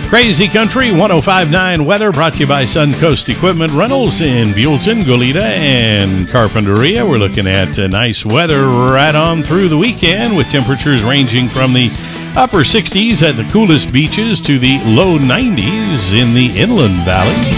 Crazy Country 1059 weather brought to you by Suncoast Equipment Rentals in Buellton, Goleta, and Carpinteria. We're looking at nice weather right on through the weekend with temperatures ranging from the upper 60s at the coolest beaches to the low 90s in the Inland Valley.